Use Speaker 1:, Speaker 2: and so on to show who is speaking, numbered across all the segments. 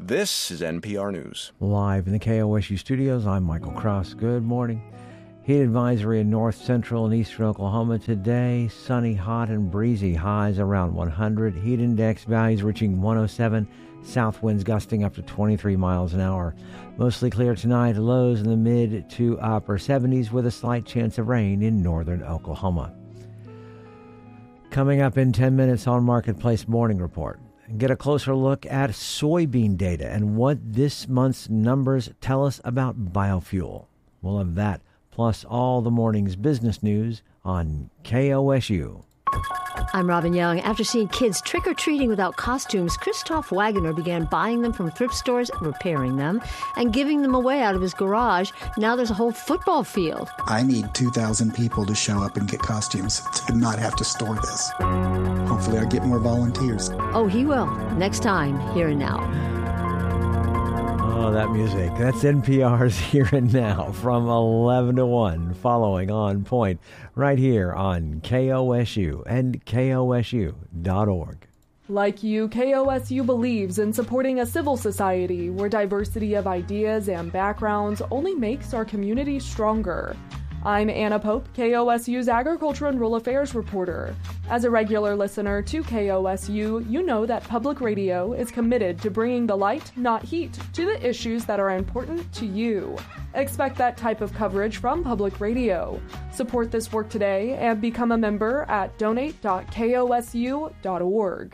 Speaker 1: This is NPR News.
Speaker 2: Live in the KOSU studios, I'm Michael Cross. Good morning. Heat advisory in north, central, and eastern Oklahoma today. Sunny, hot, and breezy. Highs around 100. Heat index values reaching 107. South winds gusting up to 23 miles an hour. Mostly clear tonight. Lows in the mid to upper 70s with a slight chance of rain in northern Oklahoma. Coming up in 10 minutes on Marketplace Morning Report. Get a closer look at soybean data and what this month's numbers tell us about biofuel. We'll have that, plus all the morning's business news on KOSU.
Speaker 3: I'm Robin Young. After seeing kids trick-or-treating without costumes, Christoph Wagoner began buying them from thrift stores, repairing them, and giving them away out of his garage. Now there's a whole football field.
Speaker 4: I need 2,000 people to show up and get costumes to not have to store this. Hopefully I'll get more volunteers.
Speaker 3: Oh, he will. Next time, Here and Now.
Speaker 2: Oh, that music. That's NPR's Here and Now from 11 to 1, following On Point, right here on KOSU and KOSU.org.
Speaker 5: Like you, KOSU believes in supporting a civil society where diversity of ideas and backgrounds only makes our community stronger. I'm Anna Pope, KOSU's Agriculture and Rural Affairs reporter. As a regular listener to KOSU, you know that public radio is committed to bringing the light, not heat, to the issues that are important to you. Expect that type of coverage from public radio. Support this work today and become a member at donate.kosu.org.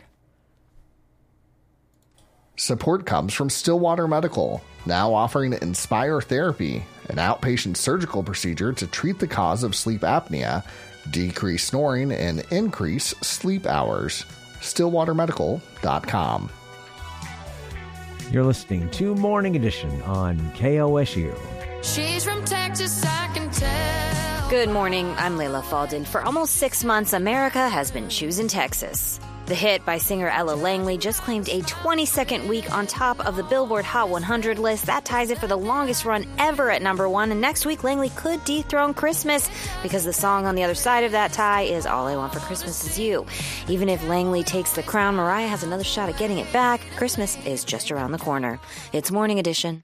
Speaker 6: Support comes from Stillwater Medical, now offering Inspire Therapy, an outpatient surgical procedure to treat the cause of sleep apnea, decrease snoring, and increase sleep hours. StillwaterMedical.com.
Speaker 2: You're listening to Morning Edition on KOSU.
Speaker 7: She's from Texas, I can tell.
Speaker 8: Good morning, I'm Layla Faldin. For almost 6 months, America has been choosing Texas. The hit by singer Ella Langley just claimed a 22nd week on top of the Billboard Hot 100 list. That ties it for the longest run ever at number one. And next week, Langley could dethrone Christmas because the song on the other side of that tie is All I Want for Christmas Is You. Even if Langley takes the crown, Mariah has another shot at getting it back. Christmas is just around the corner. It's Morning Edition.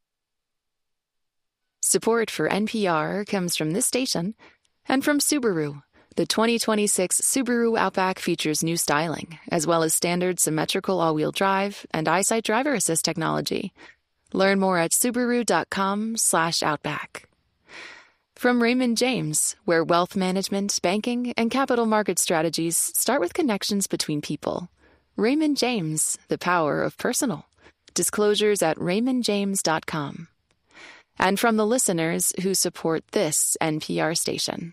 Speaker 9: Support for NPR comes from this station and from Subaru. The 2026 Subaru Outback features new styling, as well as standard symmetrical all-wheel drive and EyeSight driver assist technology. Learn more at Subaru.com/Outback. From Raymond James, where wealth management, banking, and capital market strategies start with connections between people. Raymond James, the power of personal. Disclosures at raymondjames.com. And from the listeners who support this NPR station.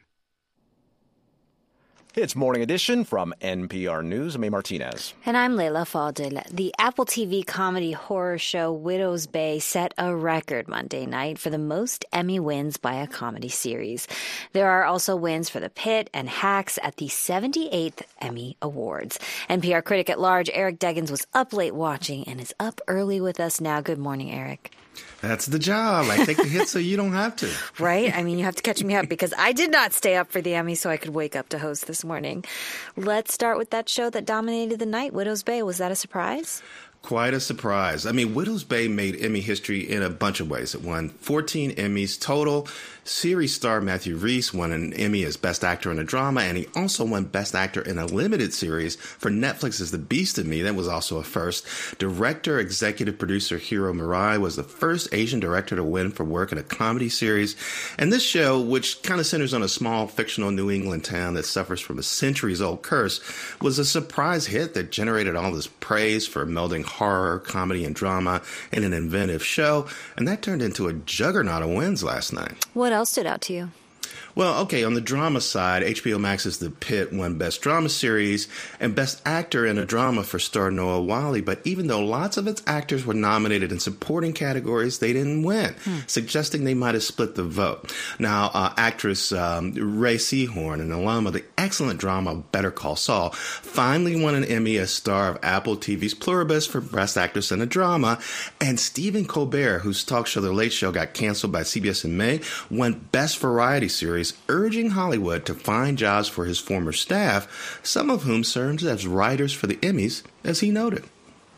Speaker 1: It's Morning Edition from NPR News. I'm A. Martinez.
Speaker 8: And I'm Layla Faldil. The Apple TV comedy horror show Widow's Bay set a record Monday night for the most Emmy wins by a comedy series. There are also wins for The Pit and Hacks at the 78th Emmy Awards. NPR critic at large Eric Deggans was up late watching and is up early with us now. Good morning, Eric.
Speaker 10: That's the job. I take the hit so you don't have to.
Speaker 8: Right? I mean, you have to catch me up because I did not stay up for the Emmy so I could wake up to host this morning. Let's start with that show that dominated the night, Widow's Bay. Was that a surprise?
Speaker 10: Quite a surprise. I mean, Widow's Bay made Emmy history in a bunch of ways. It won 14 Emmys total. Series star Matthew Rhys won an Emmy as Best Actor in a Drama, and he also won Best Actor in a Limited Series for Netflix's The Beast of Me. That was also a first. Director, executive producer Hiro Murai was the first Asian director to win for work in a comedy series. And this show, which kind of centers on a small fictional New England town that suffers from a centuries-old curse, was a surprise hit that generated all this praise for melding horror, comedy, and drama in an inventive show. And that turned into a juggernaut of wins last night.
Speaker 8: What else stood out to you?
Speaker 10: Well, okay, on the drama side, HBO Max's The Pit won Best Drama Series and Best Actor in a Drama for star Noah Wyle. But even though lots of its actors were nominated in supporting categories, they didn't win, suggesting they might have split the vote. Now, actress Ray Seahorn, an alum of the excellent drama Better Call Saul, finally won an Emmy as star of Apple TV's Pluribus for Best Actress in a Drama. And Stephen Colbert, whose talk show The Late Show got canceled by CBS in May, won Best Variety Series, urging Hollywood to find jobs for his former staff, some of whom served as writers for the Emmys, as he noted.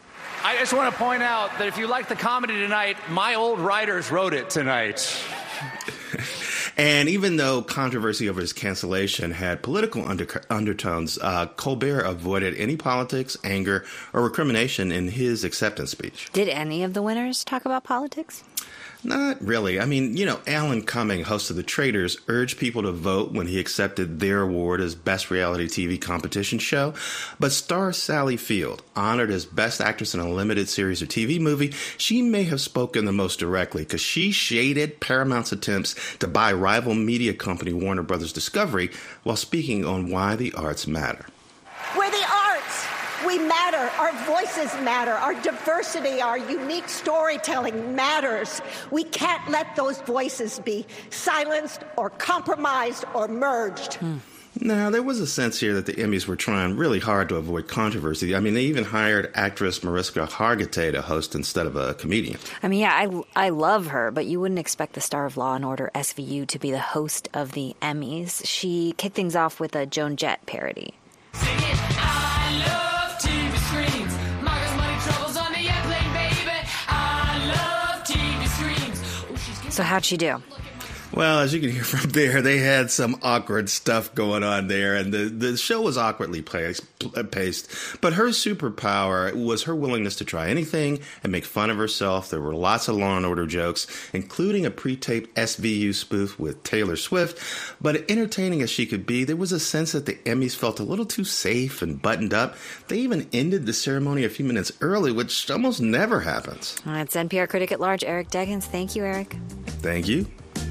Speaker 11: I just want to point out that if you like the comedy tonight, my old writers wrote it tonight.
Speaker 10: And even though controversy over his cancellation had political undertones, Colbert avoided any politics, anger, or recrimination in his acceptance speech.
Speaker 8: Did any of the winners talk about politics?
Speaker 10: Not really. I mean, Alan Cumming, host of The Traitors, urged people to vote when he accepted their award as Best Reality TV Competition Show. But star Sally Field, honored as Best Actress in a Limited Series or TV Movie, she may have spoken the most directly because she shaded Paramount's attempts to buy rival media company Warner Brothers Discovery while speaking on why the arts matter.
Speaker 12: We're the arts. We matter. Our voices matter. Our diversity, our unique storytelling matters. We can't let those voices be silenced or compromised or merged.
Speaker 10: Now, there was a sense here that the Emmys were trying really hard to avoid controversy. I mean, they even hired actress Mariska Hargitay to host instead of a comedian.
Speaker 8: I mean, yeah, I love her, but you wouldn't expect the star of Law & Order SVU to be the host of the Emmys. She kicked things off with a Joan Jett parody. So how'd she do?
Speaker 10: Well, as you can hear from there, they had some awkward stuff going on there, and the show was awkwardly paced. But her superpower was her willingness to try anything and make fun of herself. There were lots of Law & Order jokes, including a pre-taped SVU spoof with Taylor Swift. But entertaining as she could be, there was a sense that the Emmys felt a little too safe and buttoned up. They even ended the ceremony a few minutes early, which almost never happens.
Speaker 8: It's NPR critic at large, Eric Deggans. Thank you, Eric.
Speaker 10: Thank you.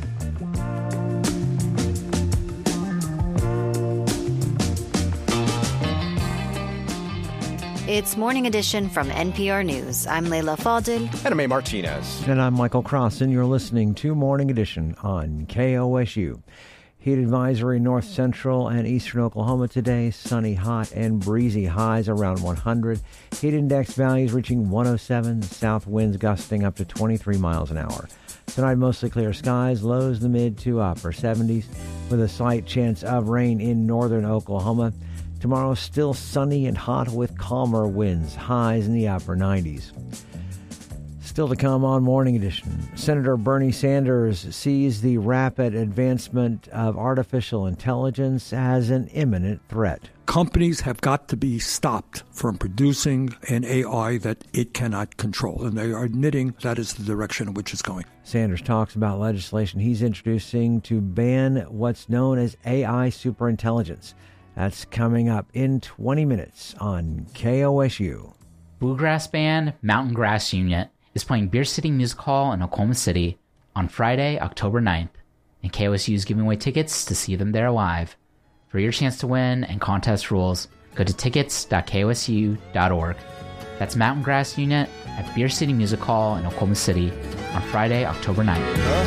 Speaker 8: It's Morning Edition from NPR News. I'm Leila Fadel.
Speaker 1: And I'm A. Martinez.
Speaker 2: And I'm Michael Cross, and you're listening to Morning Edition on KOSU. Heat advisory north central and eastern Oklahoma today. Sunny, hot, and breezy. Highs around 100. Heat index values reaching 107. South winds gusting up to 23 miles an hour. Tonight, mostly clear skies. Lows the mid to upper 70s with a slight chance of rain in northern Oklahoma. Tomorrow, still sunny and hot with calmer winds. Highs in the upper 90s. Still to come on Morning Edition, Senator Bernie Sanders sees the rapid advancement of artificial intelligence as an imminent threat.
Speaker 13: Companies have got to be stopped from producing an AI that it cannot control, and they are admitting that is the direction in which it's going.
Speaker 2: Sanders talks about legislation he's introducing to ban what's known as AI superintelligence. That's coming up in 20 minutes on KOSU.
Speaker 14: Bluegrass band Mountain Grass Unit is playing Beer City Music Hall in Oklahoma City on Friday, October 9th, and KOSU is giving away tickets to see them there live. For your chance to win and contest rules, go to tickets.kosu.org. That's Mountain Grass Unit at Beer City Music Hall in Oklahoma City on Friday, October 9th.